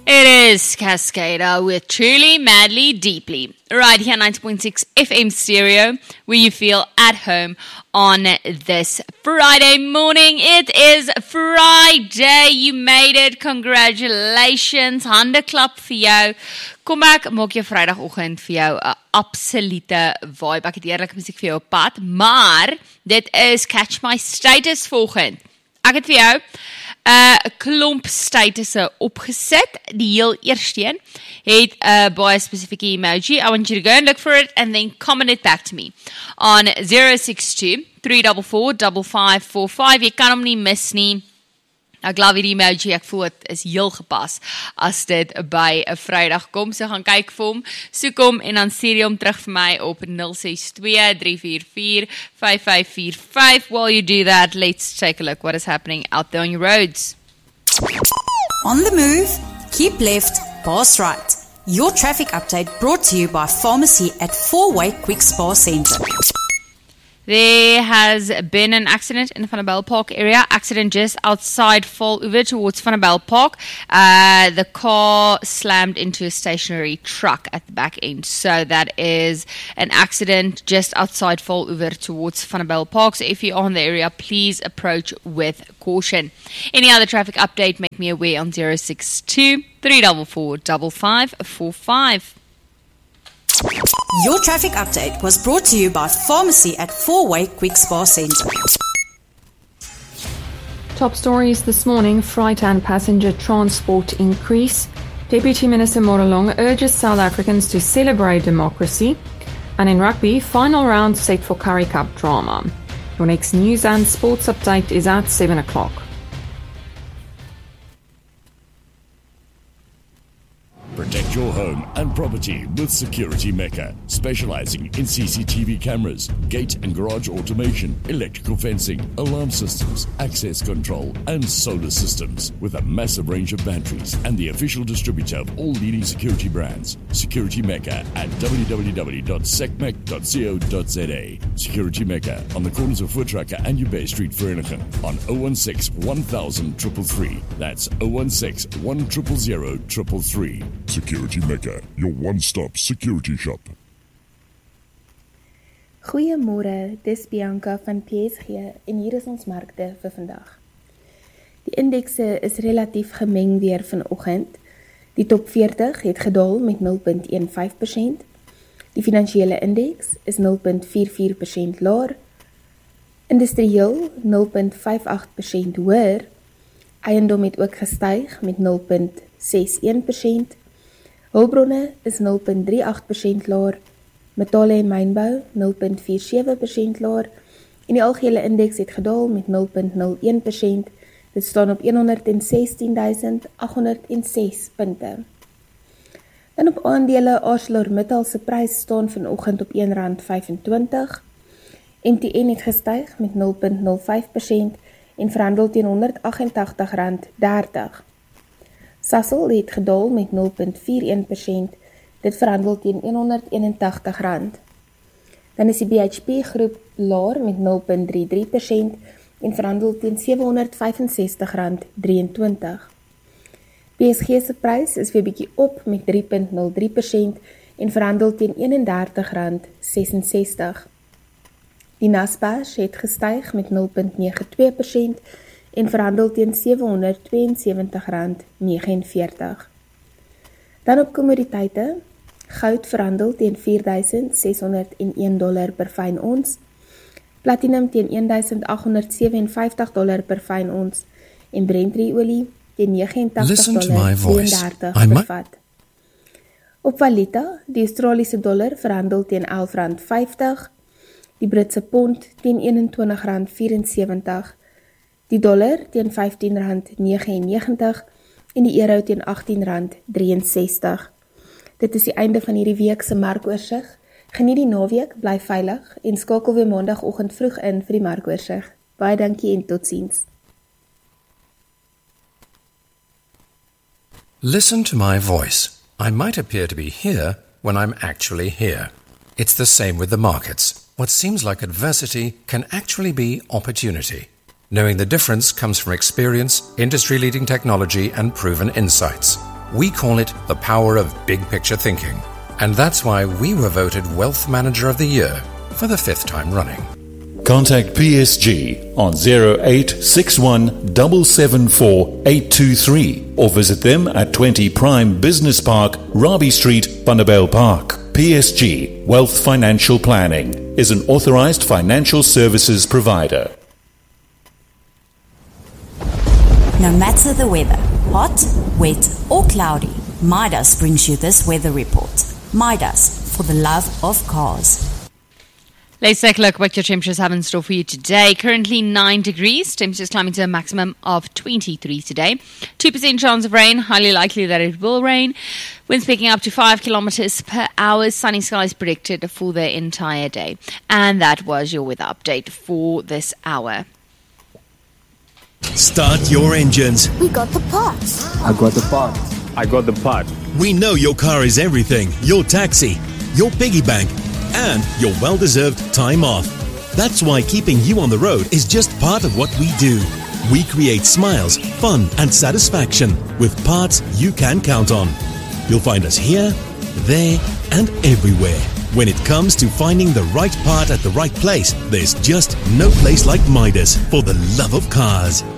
It is Cascada with Truly, Madly, Deeply. Right here, 90.6 FM stereo, where you feel at home on this Friday morning. It is Friday. You made it. Congratulations. Hande klap vir jou. Kom ek maak jou Vrydagoggend vir jou 'n absolute vibe. Ek het eerlik musiek vir jou op pad, maar dit is Catch My Status volgend. Ek het vir jou 'n klomp statusse opgesit. Die heel eerste een het 'n baie spesifieke emoji. I want you to go and look for it and then comment it back to me on 062-344-5545. Jy kan hom nie mis nie. Ek love die emoji, ek voel het is heel gepas as dit by 'n Vrydag kom. So gaan kyk vir hom, soek hom en dan stuur jy hom terug vir my op 062-344-5545. While you do that, let's take a look what is happening out there on your roads. On the move, keep left, pass right. Your traffic update brought to you by Pharmacy at 4-Way Quick Spa Centre. There has been an accident in the Van der Bijl Park area. Accident just outside Fall Over towards Van der Bijl Park. The car slammed into a stationary truck at the back end. So that is an accident just outside Fall Over towards Van der Bijl Park. So if you are in the area, please approach with caution. Any other traffic update, make me aware on 062-344-5545. Your traffic update was brought to you by Pharmacy at 4-Way Quick Spa Centre. Top stories this morning: freight and passenger transport increase. Deputy Minister Morelong urges South Africans to celebrate democracy. And in rugby, final round set for Currie Cup drama. Your next news and sports update is at 7 o'clock. Protect your home and property with Security Mecca, specializing in CCTV cameras, gate and garage automation, electrical fencing, alarm systems, access control, and solar systems, with a massive range of batteries and the official distributor of all leading security brands. Security Mecca at www.secmec.co.za. Security Mecca on the corners of Voortrekker and Ubay Street, Vereniging, on 016-1000-333. That's 016-1000-333. Security Mecca, your one-stop security shop. Goeiemôre, dis Bianca van PSG en hier is ons markte vir vandag. Die indekse is relatief gemeng weer vanoggend. Die top 40 het gedaal met 0.15%. Die finansiële indeks is 0.44% laer. Industrieel 0.58% hoër. Eiendom het ook gestyg met 0.61%. Hulpbronne is 0.38% laer, metale en mynbou 0.47% laer en die algehele indeks het gedaal met 0.01%. Dit staan op 116.806 punte. Dan op aandele ArcelorMittal se prys staan vanoggend op R1.25. MTN het gestyg met 0.05% en verhandel teen R188.30. Sasol het gedaal met 0.41%, dit verhandel teen R181. Dan is die BHP groep laer met 0.33% en verhandel teen R765.23. PSG se prys is weer bietjie op met 3.03% en verhandel teen R31.66. Die Naspers het gestyg met 0.92% en verhandel teen R772.49. Dan op kommoditeite, goud verhandel teen $4,601 per fyn ons, platinum teen $1,857 per fyn ons en Brent-olie teen $89.32 per vat. Op valuta, die Australiese dollar verhandel teen R11.50, die Britse pond teen R21.74, die dollar teen R15.99 en die euro teen R18.63. Dit is die einde van hierdie week se markoorsigg. Geniet die naweek, bly veilig en skakel weer maandagoggend vroeg in vir die markoorsigg. Baie dankie en totsiens. Listen to my voice. I might appear to be here when I'm actually here. It's the same with the markets. What seems like adversity can actually be opportunity. Knowing the difference comes from experience, industry-leading technology, and proven insights. We call it the power of big picture thinking. And that's why we were voted Wealth Manager of the Year for the 5th time running. Contact PSG on 0861 774 823 or visit them at 20 Prime Business Park, Robbie Street, Vanderbijl Park. PSG Wealth Financial Planning is an authorized financial services provider. No matter the weather, hot, wet or cloudy, Midas brings you this weather report. Midas, for the love of cars. Let's take a look at what your temperatures have in store for you today. Currently 9 degrees. Temperatures climbing to a maximum of 23 today. 2% chance of rain. Highly likely that it will rain. Winds picking up to 5 kilometers per hour. Sunny skies predicted for the entire day. And that was your weather update for this hour. Start your engines. We got the parts. I got the part. I got the part. We know your car is everything. Your taxi, your piggy bank, and your well-deserved time off. That's why keeping you on the road is just part of what we do. We create smiles, fun, and satisfaction with parts you can count on. You'll find us here, there, and everywhere. When it comes to finding the right part at the right place, there's just no place like Midas for the love of cars.